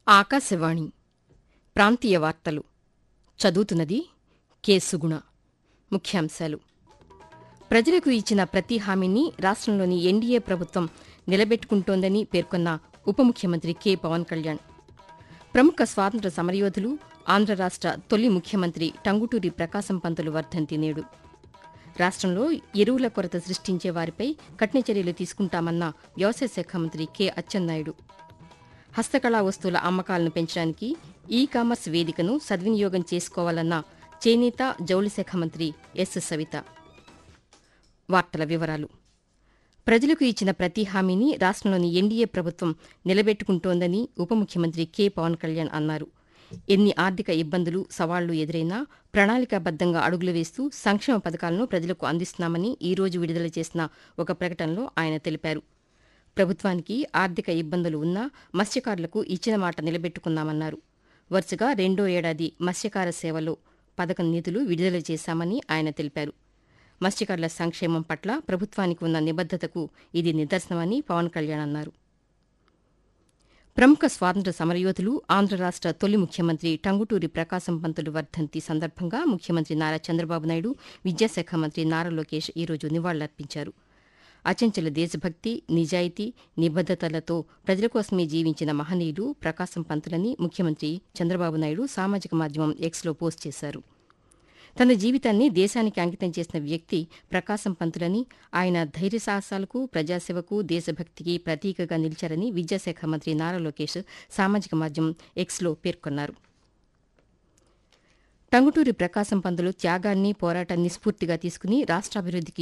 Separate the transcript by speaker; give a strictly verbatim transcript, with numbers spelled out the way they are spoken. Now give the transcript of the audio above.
Speaker 1: ఆకాశవాణి ప్రాంతీయ వార్తలు చదువుతున్నది కె సుగుణ. ముఖ్యాంశాలు: ప్రజలకు ఇచ్చిన ప్రతి హామీని రాష్ట్రంలోని ఎన్డీఏ ప్రభుత్వం నిలబెట్టుకుంటోందని పేర్కొన్న ఉప ముఖ్యమంత్రి కె పవన్ కళ్యాణ్. ప్రముఖ స్వాతంత్ర్య సమరయోధులు, ఆంధ్ర రాష్ట్ర తొలి ముఖ్యమంత్రి టంగుటూరి ప్రకాశం పంతులు వర్ధంతి నేడు. రాష్ట్రంలో ఎరువుల కొరత సృష్టించే వారిపై కఠిన చర్యలు తీసుకుంటామన్న వ్యవసాయ శాఖ మంత్రి కె అచ్చెన్నాయుడు. హస్తకళా వస్తువుల అమ్మకాలను పెంచడానికి ఈ కామర్స్ వేదికను సద్వినియోగం చేసుకోవాలన్న చేనేత, జౌళి శాఖ మంత్రి ఎస్ సవిత. వార్తల వివరాలు: ప్రజలకు ఇచ్చిన ప్రతి హామీని రాష్ట్రంలోని ఎన్డీఏ ప్రభుత్వం నిలబెట్టుకుంటోందని ఉప ముఖ్యమంత్రి కె పవన్ కళ్యాణ్ అన్నారు. ఎన్ని ఆర్థిక ఇబ్బందులు, సవాళ్లు ఎదురైనా ప్రణాళికాబద్దంగా అడుగులు వేస్తూ సంక్షేమ పథకాలను ప్రజలకు అందిస్తున్నామని ఈ రోజు విడుదల చేసిన ఒక ప్రకటనలో ఆయన తెలిపారు. ప్రభుత్వానికి ఆర్థిక ఇబ్బందులు ఉన్నా మత్స్యకారులకు ఇచ్చిన మాట నిలబెట్టుకున్నామన్నారు. వరుసగా రెండో ఏడాది మత్స్యకార సేవలో పథకం నిధులు విడుదల చేశామని ఆయన తెలిపారు. మత్స్యకారుల సంక్షేమం పట్ల ప్రభుత్వానికి ఉన్న నిబద్దతకు ఇది నిదర్శనమని పవన్ కళ్యాణ్ అన్నారు. ప్రముఖ స్వాతంత్ర్య సమరయోధులు, ఆంధ్ర రాష్ట్ర తొలి ముఖ్యమంత్రి టంగుటూరి ప్రకాశం పంతులు వర్ధంతి సందర్భంగా ముఖ్యమంత్రి నారా చంద్రబాబు నాయుడు, విద్యాశాఖ మంత్రి నారా లోకేష్ ఈరోజు నివాళులర్పించారు. అచంచల దేశభక్తి, నిజాయితీ, నిబద్దతలతో ప్రజల కోసమే జీవించిన మహనీయుడు ప్రకాశం పంతులని ముఖ్యమంత్రి చంద్రబాబు నాయుడు సామాజిక మాధ్యమం ఎక్స్లో పోస్ట్ చేశారు. తన జీవితాన్ని దేశానికి అంకితం చేసిన వ్యక్తి ప్రకాశం పంతులని, ఆయన ధైర్య సాహసాలకు, ప్రజాసేవకు, దేశభక్తికి ప్రతీకగా నిలిచారని విద్యాశాఖ మంత్రి నారా లోకేష్ సామాజిక మాధ్యమం ఎక్స్లో పేర్కొన్నారు. టంగుటూరి ప్రకాశం పంతులు త్యాగాన్ని, పోరాటాన్ని స్ఫూర్తిగా తీసుకుని రాష్ట్రాభివృద్ధికి